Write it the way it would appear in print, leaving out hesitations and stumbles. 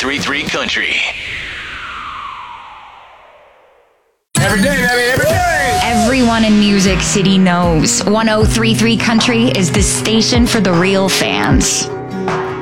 1033 Country. Every day, baby, every day. Everyone in Music City knows 1033 Country is the station for the real fans.